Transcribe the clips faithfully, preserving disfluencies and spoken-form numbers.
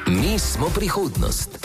Mi smo prihodnost.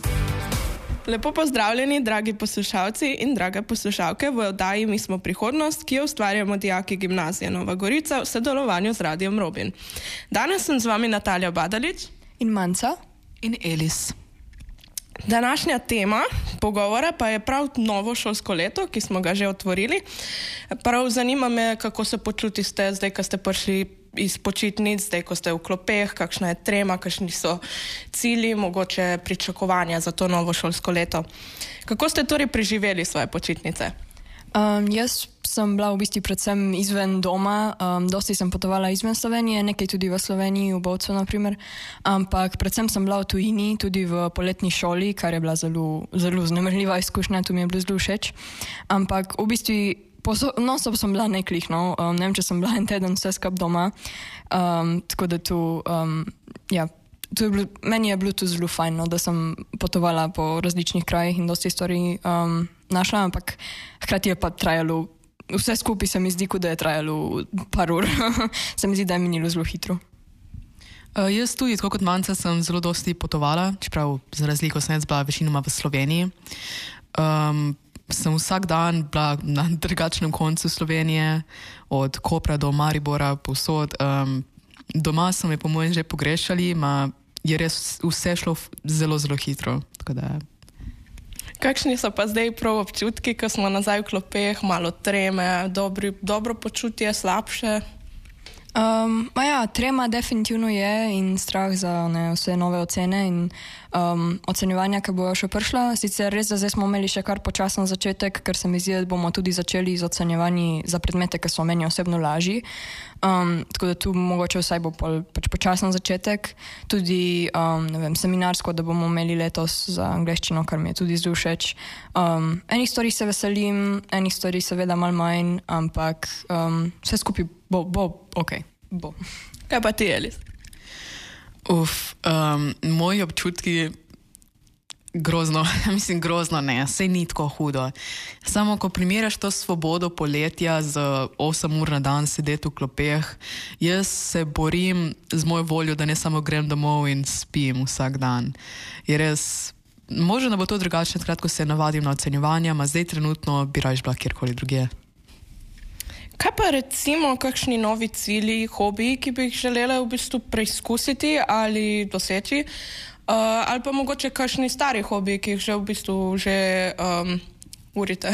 Lepo pozdravljeni, dragi poslušalci in drage poslušalke v oddaji Mi smo prihodnost, ki jo ustvarjamo dijaki Gimnazije Nova Gorica v sodelovanju z Radijem Robin. Danes sem z vami Natalija Badalič in Manca in Elis. Današnja tema pogovora pa je prav novo šolsko leto, ki smo ga že otvorili. Prav zanima me, kako se počutite zdaj, ko ste prišli iz počitnic, zdaj, ko ste v klopeh, kakšna je trema, kakšni so cilji, mogoče pričakovanja za to novo šolsko leto. Kako ste torej preživeli svoje počitnice? Um, jaz sem bila v bistvu predvsem izven doma, um, dosti sem potovala izven Slovenije, nekaj tudi v Sloveniji, v Bovcu naprimer, ampak predvsem sem bila v tujini, tudi v poletni šoli, kar je bila zelo, zelo vznemirljiva izkušnja, tu mi je bilo zelo všeč. Ampak v bistvu non-stop sem bila neklih, no, um, ne vem, če sem bila en teden vse skup doma, um, tako da tu, um, ja, tu je bilo, meni je bilo tu zelo fajn, no, da sem potovala po različnih krajih in dosti stvari um, našla, ampak hkrati je pa trajalo, vse skupaj se mi zdi, da je trajalo par ur, se mi zdi, da je minilo zelo hitro. Uh, jaz tudi, tako kot Manca, sem zelo dosti potovala, čeprav za razliko sem jaz bila večinoma v Sloveniji. Um, sem vsak dan bila na drugačnem koncu Slovenije, od Kopra do Maribora, povsod. Um, doma so me po mojem že pogrešali, ma je res vse šlo zelo, zelo hitro. Tako da... Kakšni so pa zdaj prav občutki, ko smo nazaj v klopeh, malo treme, dobri, dobro počutje, slabše? Um, ma ja, trema definitivno je in strah za ne, vse nove ocene in um, ocenjevanja, ki bojo še prišla. Sicer res, da zdaj smo imeli še kar počasen začetek, ker se mi zdi, da bomo tudi začeli z ocenjevanji za predmete, ki so meni osebno lažji. Um, tako da tu mogoče vsaj bo pol, pač počasen začetek. Tudi um, ne vem, seminarsko, da bomo imeli letos za angleščino, kar mi je tudi zelo všeč. Um, enih stvari se veselim, enih stvari seveda malo manj, ampak um, vse skupaj bo, bo, ok, bo. Kaj pa ti, Elis? Uf, um, moji občutki grozno, mislim grozno ne, sej ni tako hudo. Samo ko primeraš to svobodo poletja z osem ur na dan sedeti v klopeh, jaz se borim z mojo voljo, da ne samo grem domov in spim vsak dan. Je res, možno da bo to drugačno, kratko se navadim na ocenjevanja, ma zdaj trenutno bi raje bila kjerkoli drugje. Kaj pa recimo kakšni novi cilji, hobiji, ki bi jih želela v bistvu preizkusiti ali doseči? Uh, ali pa mogoče kakšni stari hobiji, ki jih že v bistvu že um, urite?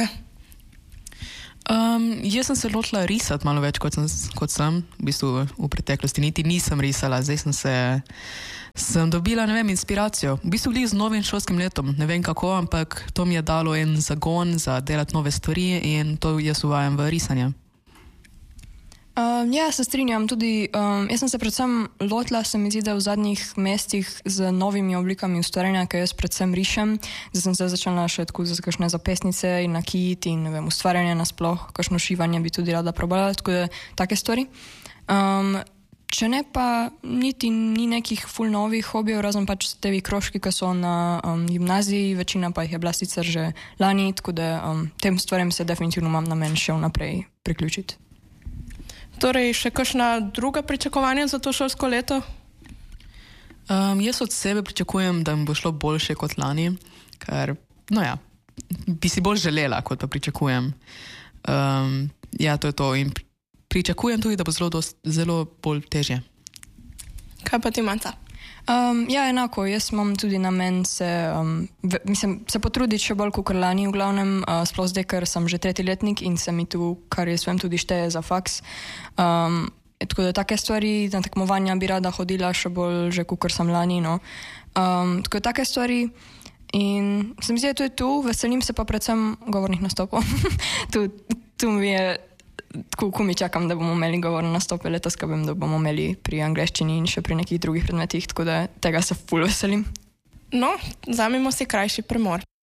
Um, jaz sem se lotila risati malo več, kot sem, kot sem. V bistvu v preteklosti niti nisem risala. Zdaj sem se sem dobila, ne vem, inspiracijo. V bistvu glih z novim šolskim letom. Ne vem kako, ampak to mi je dalo en zagon za delati nove stvari in to jaz uvajam v risanje. Um, ja, se strinjam tudi. Um, jaz sem se predvsem lotila, se mi zdi, da v zadnjih mestih z novimi oblikami ustvarjanja, ki jaz predvsem rišem. Zdaj sem se začela še tako za kakšne zapestnice in nakit in ne vem, ustvarjanje nasploh, kakšno šivanje bi tudi rada probala, tako da take stvari. Um, če ne pa niti ni nekih ful novih hobijev, razen pač tevi krožki, ki so na um, gimnaziji, večina pa jih je bila sicer že lani, tako da um, tem stvarem se definitivno imam namen še vnaprej priključiti. Torej, še kakšna druga pričakovanja za to šolsko leto? Um, jaz od sebe pričakujem, da mi bo šlo boljše kot lani, ker, no ja, bi si bolj želela, kot pa pričakujem. Um, ja, to je to in pričakujem tudi, da bo zelo, dost, zelo bolj težje. Kaj pa ti, Manca? Um, ja, enako, jaz imam tudi namen se, um, v, mislim, se potruditi še bolj kot lani v glavnem, uh, sploh zdaj, ker sem že tretji letnik in se mi tu, kar jaz vem, tudi šteje za faks. Um, tako da take stvari, na tekmovanja bi rada hodila še bolj že kot sem lani, no. Um, tako da take stvari in se mi zdi, da to je tu, veselim se pa predvsem govornih nastopov. tu, tu mi je tako, ko mi čakam, da bomo imeli govorne nastope letos, ko vem, da bomo imeli pri angleščini in še pri nekih drugih predmetih, tako da tega se ful veselim. No, vzamemo si krajši premor.